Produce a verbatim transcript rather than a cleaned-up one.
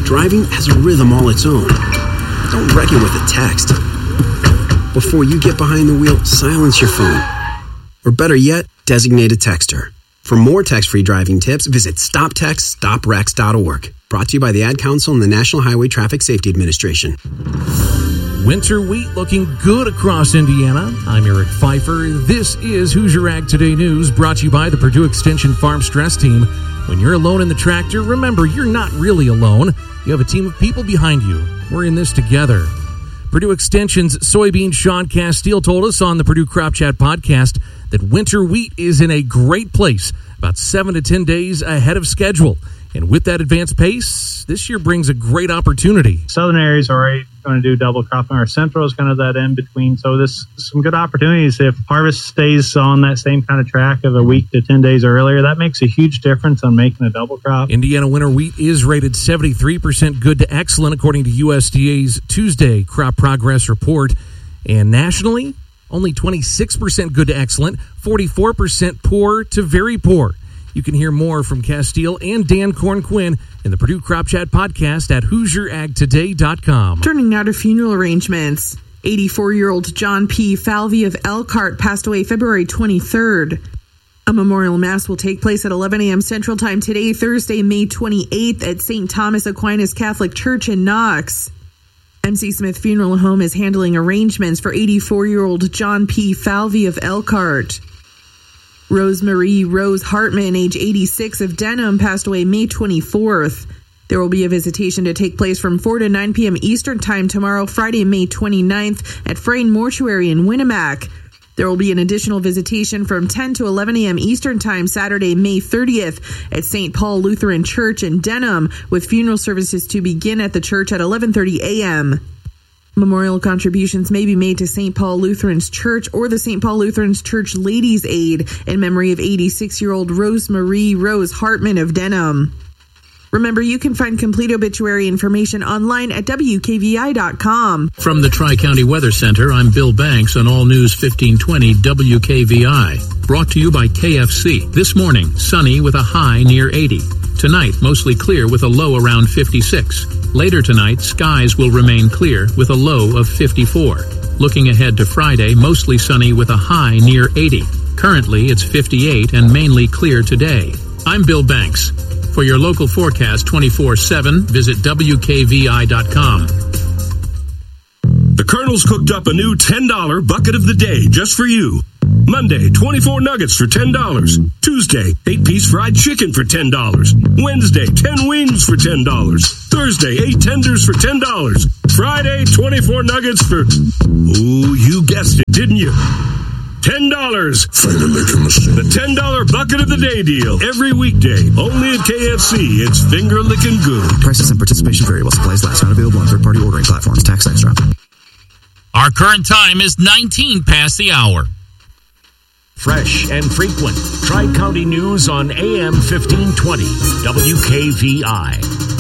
Driving has a rhythm all its own. Don't wreck it with a text. Before you get behind the wheel, silence your phone. Or better yet, designate a texter. For more text-free driving tips, visit stop text stop wrecks dot org. Brought to you by the Ad Council and the National Highway Traffic Safety Administration. Winter wheat looking good across Indiana. I'm Eric Pfeiffer. This is Hoosier Ag Today News, brought to you by the Purdue Extension Farm Stress Team. When you're alone in the tractor, remember, you're not really alone. You have a team of people behind you. We're in this together. Purdue Extension's soybean Sean Castile told us on the Purdue Crop Chat podcast that winter wheat is in a great place, about seven to ten days ahead of schedule. And with that advanced pace, this year brings a great opportunity. Southern areas are already going to do double cropping. Our central is kind of that in between. So this some good opportunities. If harvest stays on that same kind of track of a week to ten days earlier, that makes a huge difference on making a double crop. Indiana winter wheat is rated seventy-three percent good to excellent, according to U S D A's Tuesday crop progress report. And nationally, only twenty-six percent good to excellent, forty-four percent poor to very poor. You can hear more from Castile and Dan Corn-Quinn in the Purdue Crop Chat podcast at hoosier ag today dot com. Turning now to funeral arrangements. eighty-four-year-old John P. Falvey of Elkhart passed away February twenty-third. A memorial mass will take place at eleven a.m. Central Time today, Thursday, May twenty-eighth, at Saint Thomas Aquinas Catholic Church in Knox. M C Smith Funeral Home is handling arrangements for eighty-four-year-old John P. Falvey of Elkhart. Rosemarie Rose Hartman, age eighty-six, of Denham, passed away May twenty-fourth. There will be a visitation to take place from four to nine p.m. Eastern Time tomorrow, Friday, May twenty-ninth, at Frayne Mortuary in Winnemac. There will be an additional visitation from ten to eleven a.m. Eastern Time, Saturday, May thirtieth, at Saint Paul Lutheran Church in Denham, with funeral services to begin at the church at eleven thirty a.m. Memorial contributions may be made to Saint Paul Lutheran's Church or the Saint Paul Lutheran's Church Ladies' Aid in memory of eighty-six-year-old Rosemarie Rose Hartman of Denham. Remember, you can find complete obituary information online at W K V I dot com. From the Tri-County Weather Center, I'm Bill Banks on All News fifteen twenty W K V I. Brought to you by K F C. This morning, sunny with a high near eighty. Tonight, mostly clear with a low around fifty-six. Later tonight, skies will remain clear with a low of fifty-four. Looking ahead to Friday, mostly sunny with a high near eighty. Currently, it's fifty-eight and mainly clear today. I'm Bill Banks. For your local forecast twenty-four seven, visit W K V I dot com. The Colonel's cooked up a new ten dollar bucket of the day just for you. Monday, twenty-four nuggets for ten dollars. Tuesday, eight-piece fried chicken for ten dollars. Wednesday, ten wings for ten dollars. Thursday, eight tenders for ten dollars. Friday, twenty-four nuggets for... Ooh, you guessed it, didn't you? ten dollars. The ten dollar bucket of the day deal. Every weekday. Only at K F C. It's finger licking good. Prices and participation vary while supplies last. Not available on third-party ordering platforms. Tax extra. Our current time is nineteen past the hour. Fresh and frequent. Tri-County News on A M fifteen twenty. W K V I.